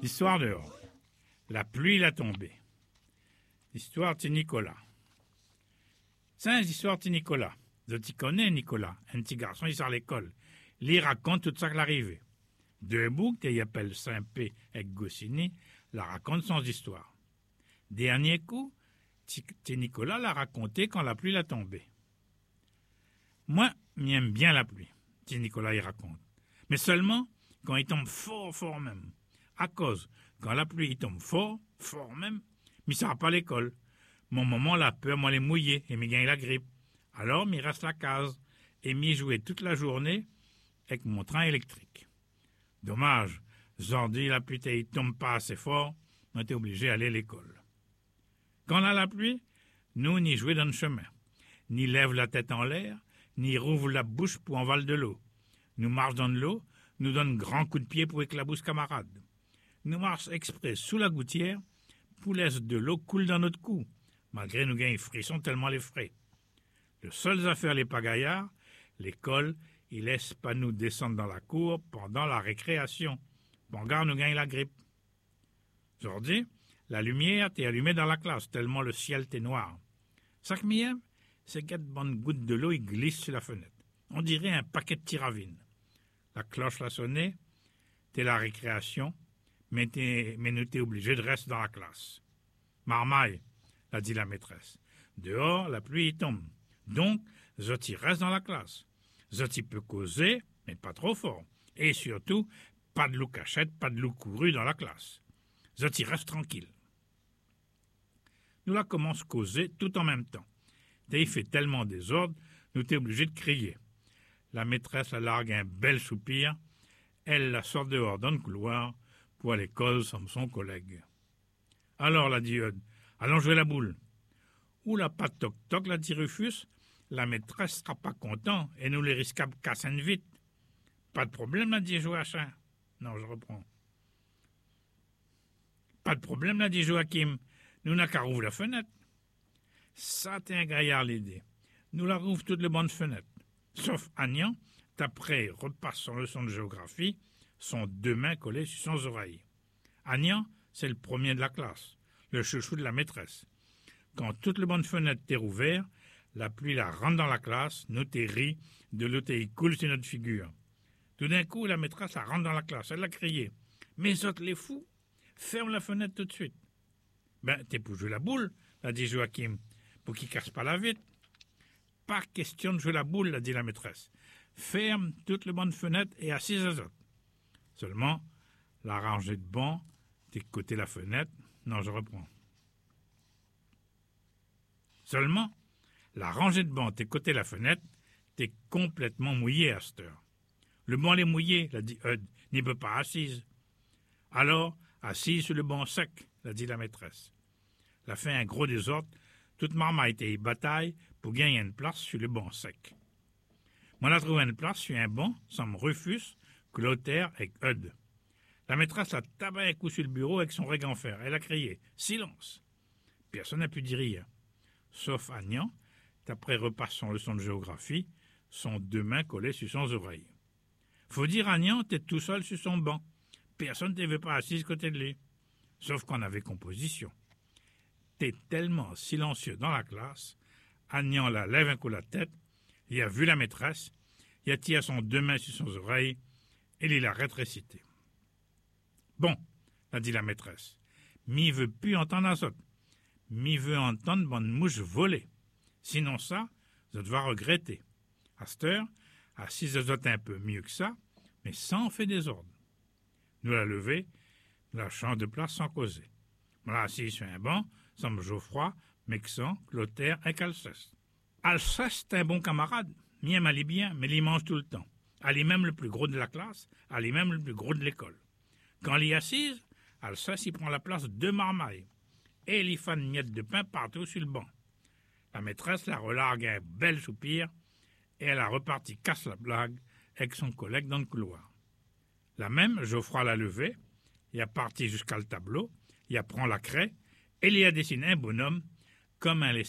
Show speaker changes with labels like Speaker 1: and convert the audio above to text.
Speaker 1: L'histoire dehors. La pluie l'a tombée. L'histoire de Nicolas. C'est l'histoire de Nicolas. Je t'y connais, Nicolas. Un petit garçon, il sort à l'école. Il raconte tout ça qui l'arrivée. Deux boucs, qu'il appelle Saint-Pé et Goscinny, la raconte sans histoire. Dernier coup, Nicolas l'a raconté quand la pluie l'a tombée. Moi, j'aime bien la pluie, Nicolas y raconte. Mais seulement quand il tombe fort, fort même. À cause, quand la pluie il tombe fort, fort même, mais ça va pas à l'école. Mon maman la peur, moi les mouiller et me gagne la grippe. Alors, m'y reste la case et m'y jouer toute la journée avec mon train électrique. Dommage, aujourd'hui la pluie il tombe pas assez fort, on était obligé d'aller à l'école. Quand on a la pluie, nous n'y jouons dans le chemin, ni lève la tête en l'air, ni rouvre la bouche pour envaler de l'eau. Nous marchons dans de l'eau, nous donne grand coup de pied pour éclabousse camarade. Nous marchons exprès sous la gouttière pour laisser de l'eau coule dans notre cou, malgré nous gagnons frissons tellement les frais. Le seul à faire les pagaillards, l'école, il laisse pas nous descendre dans la cour pendant la récréation. Bon garde nous gagne la grippe. Aujourd'hui, la lumière t'est allumée dans la classe, tellement le ciel t'est noir. Ça que m'aime, c'est que de bonnes gouttes de l'eau glissent sur la fenêtre. On dirait un paquet de tiravines. La cloche l'a sonné, t'es la récréation, mais nous t'es obligé de rester dans la classe. Marmaille, l'a dit la maîtresse. Dehors, la pluie tombe. Donc, Zoti reste dans la classe. Zoti peut causer, mais pas trop fort. Et surtout, pas de loup cachette, pas de loup couru dans la classe. Zoti reste tranquille. Nous la commence causer tout en même temps. Et il fait tellement désordre, nous t'es obligé de crier. La maîtresse la largue un bel soupir. Elle la sort dehors dans le couloir pour aller cause comme son collègue. Alors, l'a dit Eudes, allons jouer la boule. Ou la pas toc-toc, l'a dit Rufus, la maîtresse sera pas content et nous les risquables cassent vite. Pas de problème, l'a dit Joachim. Non, je reprends. Pas de problème, l'a dit Joachim. Nous n'a qu'à rouvrir la fenêtre. Ça, t'es un gaillard l'idée. Nous la rouvre toutes les bonnes fenêtres. Sauf Agnan, d'après repasse son leçon de géographie, sont deux mains collées sur son oreille. Agnan, c'est le premier de la classe, le chouchou de la maîtresse. Quand toutes les bonnes fenêtres t'es rouvertes, la pluie la rentre dans la classe, nous t'es ri, de l'eau t'es coule sur notre figure. Tout d'un coup, la maîtresse la rentre dans la classe, elle a crié « Mais autres les fous, ferme la fenêtre tout de suite !»« Ben, t'es pour jouer la boule, » l'a dit Joachim, « pour qu'il casse pas la vitre. »« Pas question de jouer la boule, » l'a dit la maîtresse. « Ferme toutes les bonnes fenêtres et assise aux autres. » Seulement, la rangée de bancs, t'es côté la fenêtre. Non, je reprends. Seulement, la rangée de bancs, t'es côté la fenêtre, t'es complètement mouillé à cette heure. Le banc est mouillé, l'a dit Eudes, n'y peut pas assise. Alors, assise sur le banc sec, l'a dit la maîtresse. Elle a fait un gros désordre, toute marmaille et bataille pour gagner une place sur le banc sec. Moi, elle a trouvé une place sur un banc, sans Rufus, Clotaire et Eudes. La maîtresse a tabassé un coup sur le bureau avec son règle en fer. Elle a crié « Silence !» Personne n'a pu dire rien. Sauf Agnan, d'après repasse son leçon de géographie, son deux mains collées sur son oreille. Faut dire Agnan, t'es tout seul sur son banc. Personne ne t'avait pas assis à côté de lui. Sauf qu'on avait composition. T'es tellement silencieux dans la classe, Agnan la lève un coup la tête, il a vu la maîtresse, il a tiré son deux mains sur son oreille, et il a rétrécité. Bon, a dit la maîtresse, m'y veut plus entendre az autres. M'y veut entendre bonne mouche voler. Sinon ça, je dois regretter. À cette heure, assise aux autres un peu mieux que ça, mais sans faire désordre. Nous la lever, nous la change de place sans causer. On l'a assise sur un banc, sans Geoffroy, Mexan, Clotaire et Alceste. Alceste est un bon camarade, mien allait bien, mais il mange tout le temps. Elle est même le plus gros de la classe, elle est même le plus gros de l'école. Quand elle est assise, Alsace y prend la place de deux marmailles, et elle y fait une miette de pain partout sur le banc. La maîtresse la relargue un bel soupir, et elle a reparti casse la blague avec son collègue dans le couloir. La même, Geoffroy l'a levé, il a parti jusqu'à le tableau, il a prend la craie, et il y a dessiné un bonhomme comme un